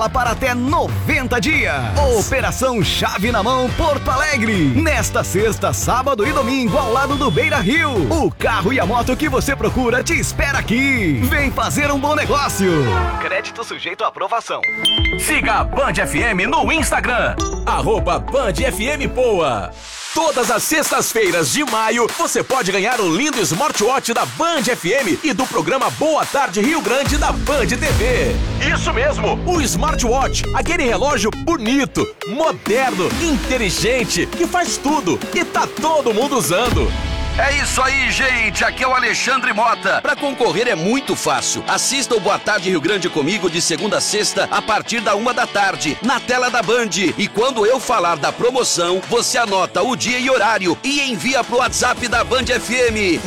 parcela para até 90 dias. Operação Chave na Mão Porto Alegre. Nesta sexta, sábado e domingo, ao lado do Beira Rio. O carro e a moto que você procura te espera aqui. Vem fazer um bom negócio. Crédito sujeito à aprovação. Siga a Band FM no Instagram. @BandFMPoa. Todas as sextas-feiras de maio, você pode ganhar o lindo smartwatch da Band FM e do programa Boa Tarde Rio Grande da Band TV. Isso mesmo, o smartwatch, aquele relógio bonito, moderno, inteligente, que faz tudo e tá todo mundo usando. É isso aí, gente. Aqui é o Alexandre Mota. Para concorrer é muito fácil. Assista o Boa Tarde Rio Grande comigo de segunda a sexta, a partir da 1h, na tela da Band. E quando eu falar da promoção, você anota o dia e horário e envia pro WhatsApp da Band FM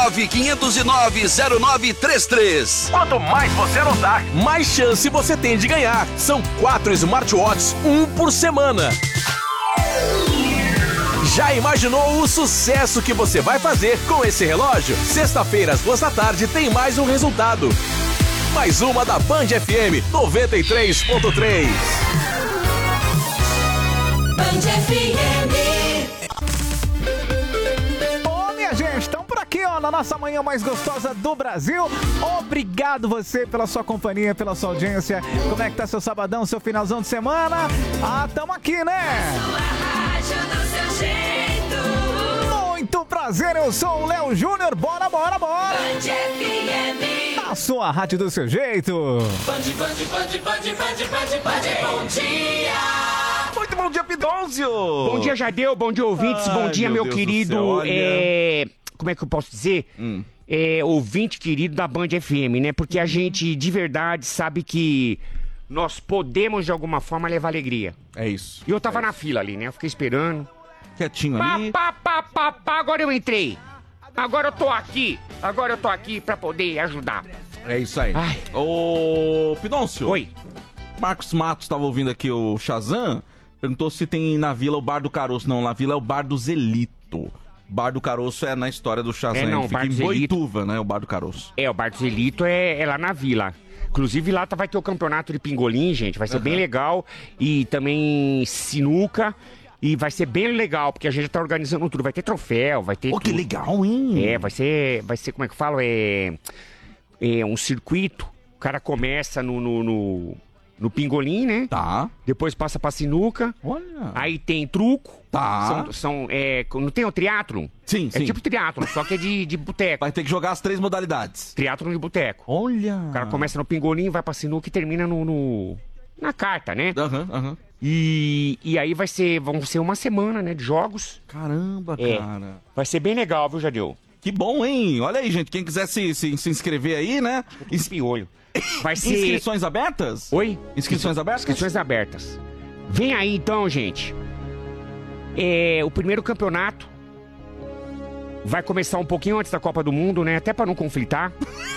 995090933. Quanto mais você anotar, mais chance você tem de ganhar. São 4 smartwatches, um por semana. Já imaginou o sucesso que você vai fazer com esse relógio? Sexta-feira, às 14h, tem mais um resultado. Mais uma da Band FM 93.3. Band FM. Ô, minha gente, estamos por aqui, ó, na nossa manhã mais gostosa do Brasil. Obrigado você pela sua companhia, pela sua audiência. Como é que tá seu sabadão, seu finalzão de semana? Tamo aqui, né? Muito prazer, eu sou o Léo Júnior. Bora, bora, bora! Band FM. A sua rádio do seu jeito. Band, bom dia! Muito bom dia, Pidonzio! Bom dia, Jadeu. Bom dia, ouvintes. Bom dia, meu Deus querido. do céu, Como é que eu posso dizer? Ouvinte querido da Band FM, né? Porque a gente, de verdade, sabe que nós podemos, de alguma forma, levar alegria. É isso. E eu tava na fila ali, né? Eu fiquei esperando. Quietinho ali. Agora eu entrei. Agora eu tô aqui pra poder ajudar. É isso aí. Ai. Ô, Pidoncio. Oi. Marcos Matos tava ouvindo aqui o Shazam. Perguntou se tem na vila o Bar do Caroço. Não, na vila é o Bar do Zelito. Bar do Caroço é na história do Shazam. Não, fica Bar do em Zelito. Boituva, né? O Bar do Caroço. O Bar do Zelito é lá na vila. Inclusive lá vai ter o campeonato de pingolim, gente. Vai ser bem legal. E também sinuca. E vai ser bem legal, porque a gente tá organizando tudo. Vai ter troféu, vai ter... Que legal, hein? Vai ser, como é que eu falo? É um circuito. O cara começa no pingolim, né? Tá. Depois passa pra sinuca. Olha. Aí tem truco. Tá. Não tem o triatlon? Sim, sim. É tipo triatlon, só que é de boteco. Vai ter que jogar as 3 modalidades. Triatlon de boteco. Olha. O cara começa no pingolim, vai pra sinuca e termina na carta, né? Aham. E aí vão ser uma semana, né, de jogos. Caramba, cara. Vai ser bem legal, viu, Jadeu? Que bom, hein? Olha aí, gente. Quem quiser se inscrever aí, né? Piolho. Vai ser... Inscrições abertas? Oi? Inscrições abertas? Inscrições abertas. Vem aí, então, gente. O primeiro campeonato vai começar um pouquinho antes da Copa do Mundo, né? Até pra não conflitar.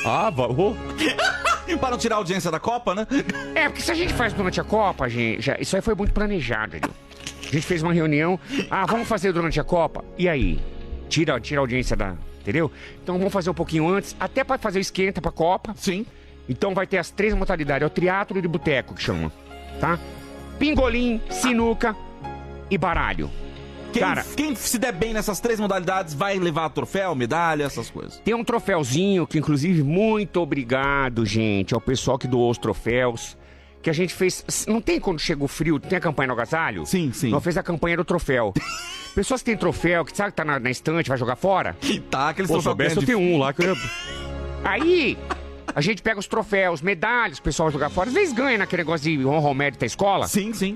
Para não tirar a audiência da Copa, né? Porque se a gente faz durante a Copa, gente, isso aí foi muito planejado, entendeu? A gente fez uma reunião, vamos fazer durante a Copa? E aí? Tira a audiência da... Entendeu? Então vamos fazer um pouquinho antes, até pra fazer o esquenta pra Copa. Sim. Então vai ter as 3 modalidades, é o triatlo de boteco que chama, tá? Pingolim, sinuca e baralho. Quem se der bem nessas 3 modalidades vai levar troféu, medalha, essas coisas. Tem um troféuzinho que, inclusive, muito obrigado, gente, ao pessoal que doou os troféus. Que a gente fez... Não tem quando chega o frio, tem a campanha no agasalho? Sim, sim. Nós fez a campanha do troféu. Pessoas que têm troféu, que sabe que tá na estante, vai jogar fora? Tá, aqueles troféus. troféus. Eu tenho um lá que eu... Aí... A gente pega os troféus, medalhas, o pessoal jogar fora. Às vezes ganha naquele negócio de honra ao mérito da escola. Sim, sim.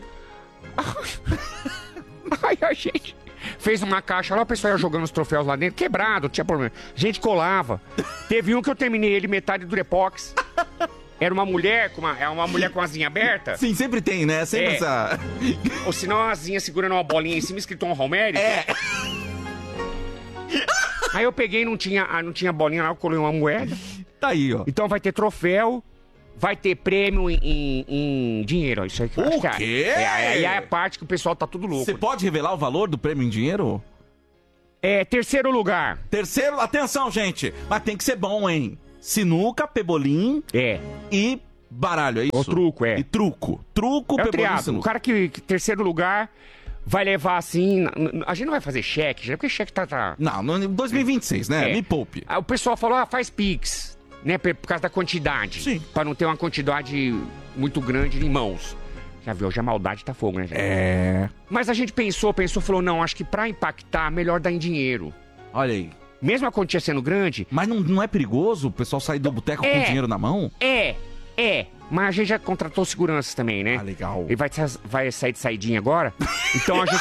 Aí a gente fez uma caixa lá, o pessoal ia jogando os troféus lá dentro, quebrado, não tinha problema. A gente colava. Teve um que eu terminei ele metade do Durepox. Era uma mulher com uma asinha aberta. Sim, sempre tem, né? Sempre essa... Ou senão a asinha segurando uma bolinha em cima, escrito honra ao mérito. Aí eu peguei, não tinha bolinha lá, eu colei uma moeda. Tá aí, ó. Então vai ter troféu, vai ter prêmio em dinheiro. Isso aí que eu acho que quê? Aí é a parte que o pessoal tá tudo louco. Você pode revelar o valor do prêmio em dinheiro? Terceiro lugar. Terceiro, atenção, gente. Mas tem que ser bom, hein? Sinuca, pebolim. E baralho, é isso? O truco, é. E truco. Truco, É o pebolim, triado. O sinuca. cara que terceiro lugar vai levar assim... A gente não vai fazer cheque, já porque cheque tá... Não, no 2026, né? É. Me poupe. Aí o pessoal falou, faz Pix, né? Por causa da quantidade. Sim. Pra não ter uma quantidade muito grande em mãos. Já viu, hoje a maldade tá fogo, né, gente? É. Mas a gente pensou, falou, não, acho que pra impactar, melhor dar em dinheiro. Olha aí. Mesmo a quantia sendo grande, Mas não é perigoso o pessoal sair do boteco com dinheiro na mão? é. Mas a gente já contratou seguranças também, né? Ah, legal. Ele vai sair de saidinha agora. Então a gente...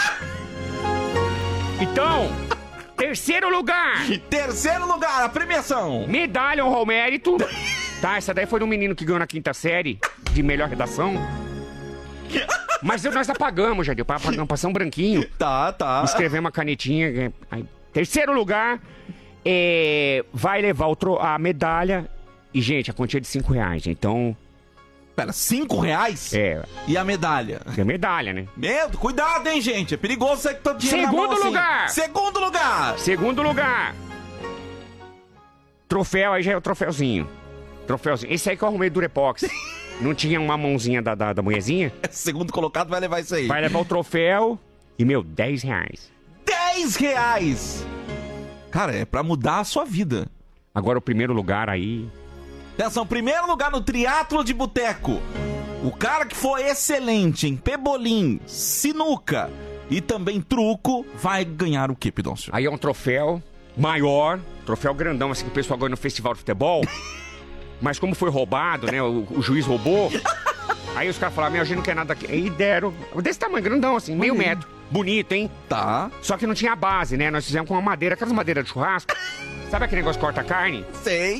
Então, terceiro lugar, Terceiro lugar, a premiação. medalha honra ao mérito. Tá, essa daí foi do menino que ganhou na quinta série de melhor redação. Mas nós apagamos, já deu. Apagamos, passamos um branquinho. Tá. Escrevemos uma canetinha. Aí, terceiro lugar, vai levar a medalha. E, gente, a quantia é de R$5. Então, Pera, R$5? E a medalha? é medalha, né? Medo, cuidado, hein, gente. É perigoso você que tá dinheiro na mão Segundo assim. lugar. Segundo lugar. Segundo lugar. Troféu, aí já é o troféuzinho. Esse aí que eu arrumei do Durepox. Não tinha uma mãozinha da mulherzinha? Segundo colocado vai levar isso aí. Vai levar o troféu e, meu, R$10. R$10. Cara, é pra mudar a sua vida. Agora o primeiro lugar aí... Atenção, primeiro lugar no triatlo de boteco. O cara que foi excelente em pebolim, sinuca e também truco vai ganhar o quê, Pidoncio? Aí é um troféu maior, troféu grandão, assim, que o pessoal ganha no festival de futebol. Mas como foi roubado, né, o juiz roubou, aí os caras falaram, a gente não quer nada aqui. Aí deram, desse tamanho, grandão, assim, meio metro. Bonito, hein? Tá. Só que não tinha base, né? Nós fizemos com uma madeira, aquelas madeiras de churrasco. Sabe aquele negócio que corta a carne? Sei.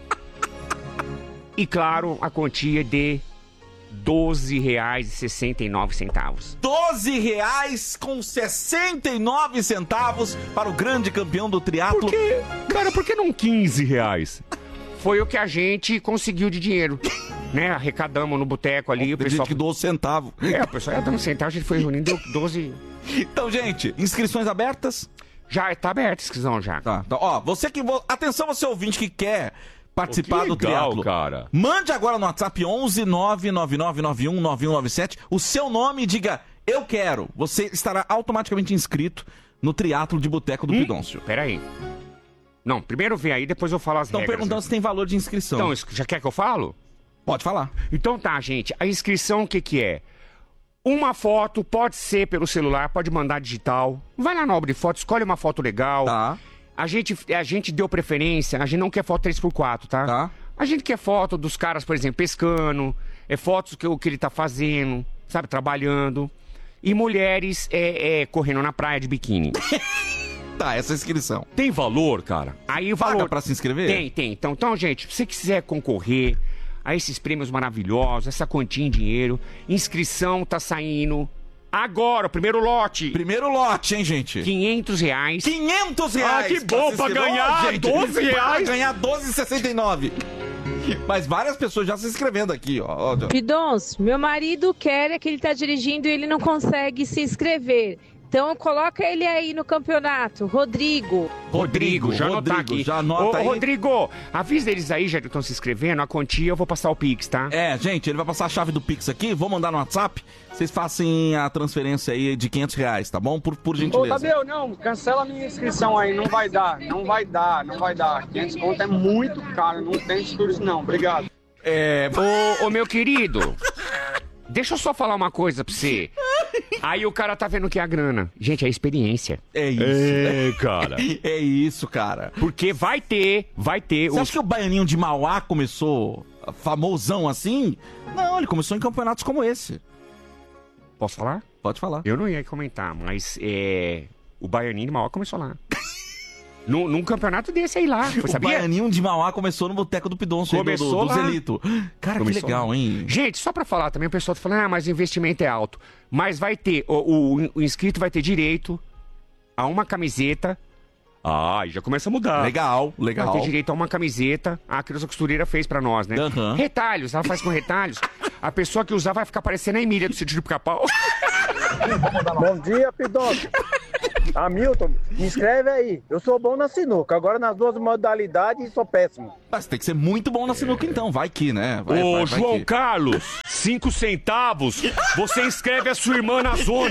E claro, a quantia de R$12,69. R$12,69 para o grande campeão do triatlo. Por que não R$15? Foi o que a gente conseguiu de dinheiro. Né? Arrecadamos no boteco ali, o Tem pessoal... gente que doou centavo. O pessoal ia dando centavo, a gente foi reunindo, deu 12... Então, gente, inscrições abertas? Já tá aberta a inscrição já. Tá. Então, ó, você que... Atenção, você ouvinte que quer participar do triatlo. Cara. Mande agora no WhatsApp 11 99991 9197 o seu nome e diga, eu quero. Você estará automaticamente inscrito no triatlo de boteco do Pidoncio. Peraí. Não, primeiro vem aí, depois eu falo as Estão regras. perguntando se tem valor de inscrição. Então, já quer que eu falo? Pode falar. Então tá, gente. A inscrição, o que é? Uma foto, pode ser pelo celular, pode mandar digital. Vai lá na obra de foto, escolhe uma foto legal. Tá. A gente deu preferência, a gente não quer foto 3x4, tá? Tá. A gente quer foto dos caras, por exemplo, pescando, fotos que ele tá fazendo, sabe, trabalhando. E mulheres correndo na praia de biquíni. Tá, essa inscrição. Tem valor, cara? Aí o Paga valor... pra se inscrever? Tem. Então, gente, se você quiser concorrer a esses prêmios maravilhosos, essa quantia em dinheiro, inscrição tá saindo agora, o primeiro lote. Primeiro lote, hein, gente? R$500. R$500! Ah, que bom, pra ganhar R$12. Pra ganhar R$12,69. Mas várias pessoas já se inscrevendo aqui, ó. Pidons, meu marido quer que ele tá dirigindo e ele não consegue se inscrever. Então coloca ele aí no campeonato, Rodrigo, Já anotar aqui. Já anota aí. Rodrigo, avisa eles aí, já que estão se inscrevendo, a quantia eu vou passar o Pix, tá? Gente, ele vai passar a chave do Pix aqui, vou mandar no WhatsApp, vocês façam a transferência aí de R$500, tá bom? Por gentileza. Ô, Tadeu, não, cancela a minha inscrição aí, não vai dar. 500 conto é muito caro, não tem isso não, obrigado. Ô, meu querido, deixa eu só falar uma coisa pra você. Aí o cara tá vendo que é a grana. Gente, é experiência. É isso. Cara. É isso, cara. Porque vai ter. Você acha que o Baianinho de Mauá começou famosão assim? Não, ele começou em campeonatos como esse. Posso falar? Pode falar. Eu não ia comentar, mas o Baianinho de Mauá começou lá. Num campeonato desse aí lá, O sabia? Baianinho de Mauá começou no boteco do Pidoncio, Começou do lá. Zelito. Cara, Começou que legal, lá. hein? Gente, só pra falar também, o pessoal tá falando, mas o investimento é alto. Mas vai ter, o inscrito vai ter direito a uma camiseta. Já começa a mudar. Legal. Vai ter direito a uma camiseta. A Creuza Costureira fez pra nós, né? Uhum. Retalhos, ela faz com retalhos. A pessoa que usar vai ficar parecendo a Emília do Sítio de Pica-Pau. Bom dia, Pidons. Hamilton, me inscreve aí. Eu sou bom na sinuca, agora nas duas modalidades sou péssimo. Mas tem que ser muito bom na sinuca então, vai que, né? Vai João que. Carlos, 5 centavos, você inscreve a sua irmã na zona.